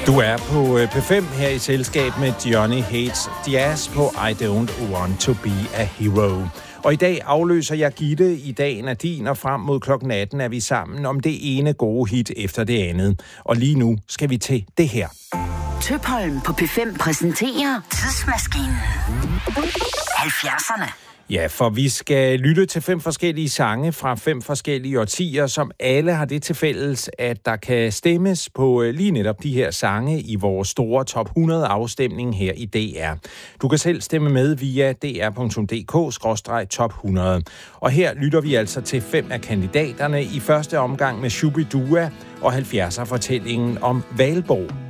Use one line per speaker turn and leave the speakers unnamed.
Du er på P5 her i selskab med Johnny Hates Jazz på I Don't Want To Be A Hero. Og i dag afløser jeg Gitte i Dagen er din, og frem mod klokken 18 er vi sammen om det ene gode hit efter det andet. Og lige nu skal vi til det her.
Tøpholm på P5 præsenterer Tidsmaskinen. 70'erne.
Ja, for vi skal lytte til 5 forskellige sange fra 5 forskellige årtier, som alle har det til fælles, at der kan stemmes på lige netop de her sange i vores store top 100 afstemning her i DR. Du kan selv stemme med via dr.dk/top 100. Og her lytter vi altså til 5 af kandidaterne i første omgang med Shubidua og 70'er-fortællingen om Valborg.